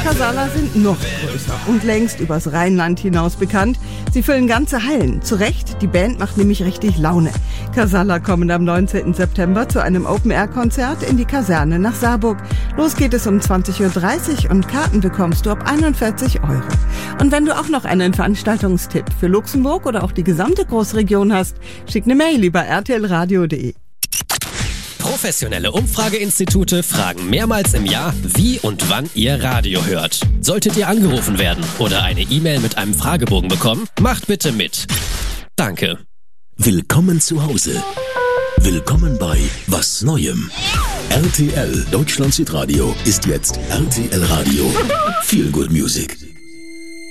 Casala sind noch größer und längst übers Rheinland hinaus bekannt. Sie füllen ganze Hallen. Zu Recht, die Band macht nämlich richtig Laune. Casala kommen am 19. September zu einem Open-Air-Konzert in die Kaserne nach Saarburg. Los geht es um 20.30 Uhr und Karten bekommst du ab 41 €. Und wenn du auch noch einen Veranstaltungstipp für Luxemburg oder auch die gesamte Großregion hast, schick eine Mail über rtlradio.de. Professionelle Umfrageinstitute fragen mehrmals im Jahr, wie und wann ihr Radio hört. Solltet ihr angerufen werden oder eine E-Mail mit einem Fragebogen bekommen, macht bitte mit. Danke. Willkommen zu Hause. Willkommen bei Was Neuem. RTL Deutschland Südradio ist jetzt RTL Radio. Feel Good Music.